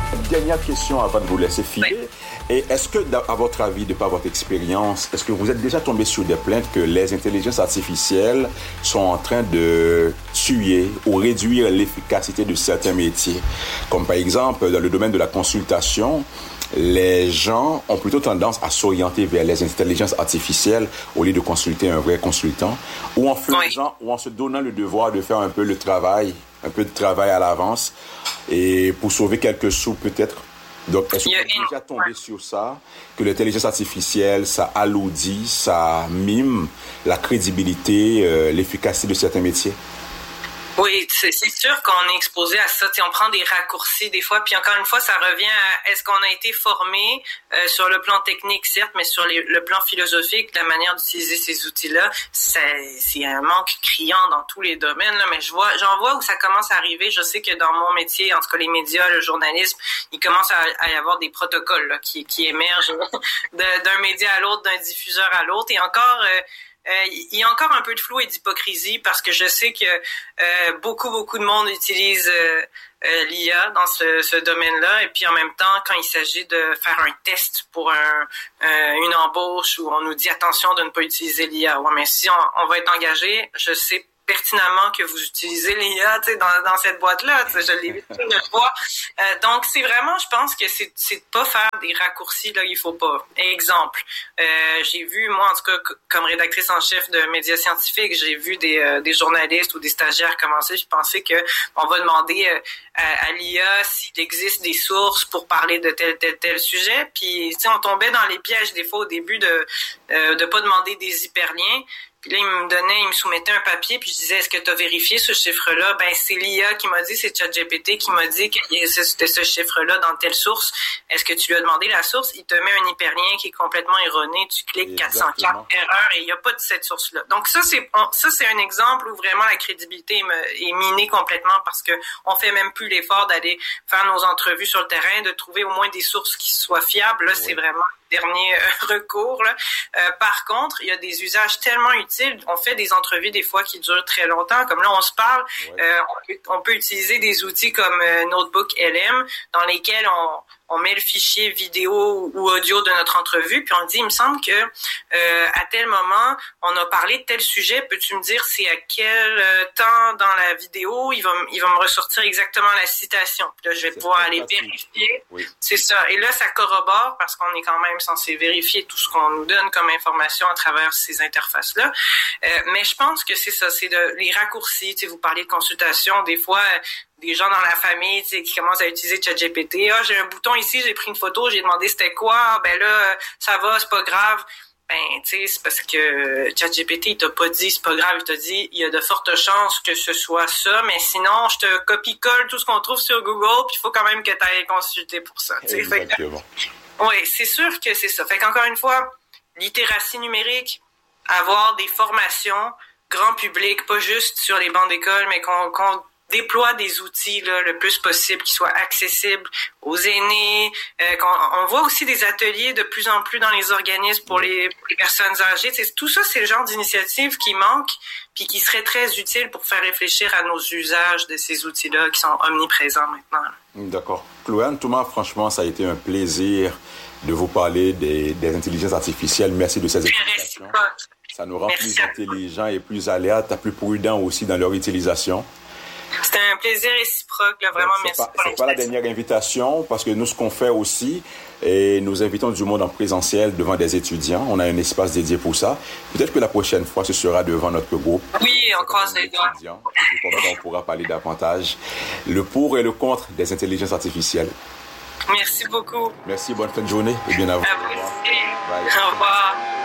Dernière question avant de vous laisser filer. Oui. Et est-ce que, à votre avis, de par votre expérience, est-ce que vous êtes déjà tombé sur des plaintes que les intelligences artificielles sont en train de tuer ou réduire l'efficacité de certains métiers? Comme par exemple, dans le domaine de la consultation, les gens ont plutôt tendance à s'orienter vers les intelligences artificielles au lieu de consulter un vrai consultant, ou en faisant, ou en se donnant le devoir de faire un peu de travail à l'avance, et pour sauver quelques sous peut-être. Donc, est-ce que vous êtes déjà tombé sur ça, que l'intelligence artificielle, ça alourdit, ça mime la crédibilité, l'efficacité de certains métiers? Oui, c'est sûr qu'on est exposé à ça. On prend des raccourcis des fois. Puis encore une fois, ça revient à est-ce qu'on a été formé sur le plan technique, certes, mais sur le plan philosophique, la manière d'utiliser ces outils-là, c'est un manque criant dans tous les domaines. Là, mais j'en vois où ça commence à arriver. Je sais que dans mon métier, en tout cas les médias, le journalisme, il commence à y avoir des protocoles là, qui émergent d'un média à l'autre, d'un diffuseur à l'autre. Et encore... il y a encore un peu de flou et d'hypocrisie parce que je sais que beaucoup de monde utilise l'IA dans ce domaine-là, et puis en même temps, quand il s'agit de faire un test pour une embauche où on nous dit attention de ne pas utiliser l'IA. Ouais, mais si on va être engagé, je sais pertinemment que vous utilisez l'IA dans cette boîte-là. Je l'ai vu une fois. Donc, c'est vraiment, je pense que c'est de pas faire des raccourcis là, il faut pas. Exemple, j'ai vu, moi, en tout cas, comme rédactrice en chef de médias scientifiques, j'ai vu des journalistes ou des stagiaires commencer, je pensais que on va demander à l'IA s'il existe des sources pour parler de tel sujet. Puis, on tombait dans les pièges des fois au début de pas demander des hyperliens. Puis là, il me soumettait un papier, puis je disais, est-ce que tu as vérifié ce chiffre-là? Ben, c'est l'IA qui m'a dit, c'est ChatGPT qui m'a dit que c'était ce chiffre-là dans telle source. Est-ce que tu lui as demandé la source? Il te met un hyperlien qui est complètement erroné. Tu cliques 404 erreurs et il n'y a pas de cette source-là. Donc ça, c'est un exemple où vraiment la crédibilité est minée complètement parce que on fait même plus l'effort d'aller faire nos entrevues sur le terrain, de trouver au moins des sources qui soient fiables. Là, c'est vraiment dernier recours. Là. Par contre, il y a des usages tellement utiles. On fait des entrevues des fois qui durent très longtemps. Comme là, on se parle. On peut utiliser des outils comme Notebook LM dans lesquels on met le fichier vidéo ou audio de notre entrevue, puis on dit, il me semble que à tel moment, on a parlé de tel sujet. Peux-tu me dire c'est à quel temps dans la vidéo il va me ressortir exactement la citation. Puis là, je vais pouvoir aller vérifier. Oui. C'est ça. Et là, ça corrobore parce qu'on est quand même censé vérifier tout ce qu'on nous donne comme information à travers ces interfaces-là. Mais je pense que c'est ça, c'est les raccourcis. Tu sais, vous parlez de consultation, des fois... des gens dans la famille, tu sais, qui commencent à utiliser ChatGPT. Ah, j'ai un bouton ici, j'ai pris une photo, j'ai demandé c'était quoi. Ben là, ça va, c'est pas grave. Ben, tu sais, c'est parce que ChatGPT, il t'a pas dit c'est pas grave, il t'a dit il y a de fortes chances que ce soit ça, mais sinon, je te copie-colle tout ce qu'on trouve sur Google, puis il faut quand même que tu ailles consulter pour ça. Exactement. Oui, c'est sûr que c'est ça. Fait qu'encore une fois, littératie numérique, avoir des formations grand public, pas juste sur les bancs d'école, mais qu'on déploie des outils là, le plus possible qui soient accessibles aux aînés. On voit aussi des ateliers de plus en plus dans les organismes pour les personnes âgées. Tout ça, c'est le genre d'initiative qui manque puis qui serait très utile pour faire réfléchir à nos usages de ces outils-là qui sont omniprésents maintenant. D'accord. Chloé-Anne Thomas, franchement, ça a été un plaisir de vous parler des intelligences artificielles. Merci de ces explications. Ça nous rend plus intelligents et plus alertes, plus prudents aussi dans leur utilisation. C'était un plaisir réciproque, là, vraiment, merci. C'est pas la dernière invitation, parce que nous, ce qu'on fait aussi, et nous invitons du monde en présentiel devant des étudiants. On a un espace dédié pour ça. Peut-être que la prochaine fois, ce sera devant notre groupe. Oui, on croise les doigts. Comme ça, on pourra parler davantage. Le pour et le contre des intelligences artificielles. Merci beaucoup. Merci, bonne fin de journée et bien à vous. À vous aussi. Au revoir.